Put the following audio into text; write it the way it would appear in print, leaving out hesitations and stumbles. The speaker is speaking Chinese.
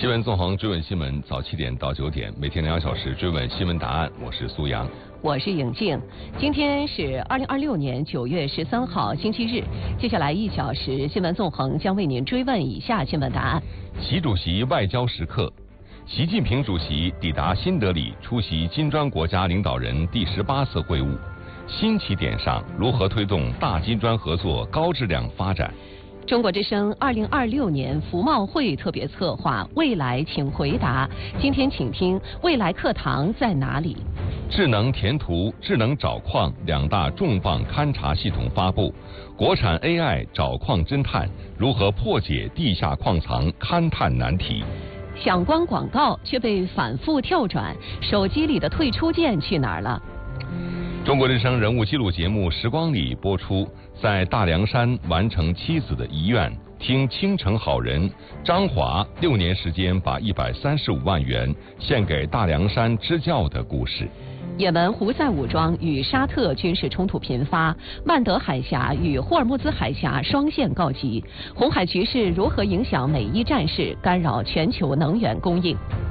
新闻纵横追问新闻，早7点到9点，每天2小时追问新闻答案。我是苏阳， 我是颖静。今天是2026年9月13号，星期日。接下来1小时，新闻纵横将为您追问以下新闻答案： 习主席外交时刻，习近平主席抵达新德里，出席金砖国家领导人第18次会晤。新起点上，如何推动大金砖合作高质量发展？ 中国之声2026年服贸会特别策划未来请回答，今天请听未来课堂在哪里？ 智能填图、智能找矿2大重磅勘察系统发布，国产 AI 找矿侦探如何破解地下矿藏勘探难题？ 想关广告却被反复跳转，手机里的退出键去哪儿了？ 中国之声人物记录节目《时光里》播出，在大凉山完成妻子的遗愿，听青城好人张华6年时间把135万元献给大凉山支教的故事。 也门胡塞武装与沙特军事冲突频发，曼德海峡与霍尔木兹海峡双线告急，红海局势如何影响美伊战事，干扰全球能源供应？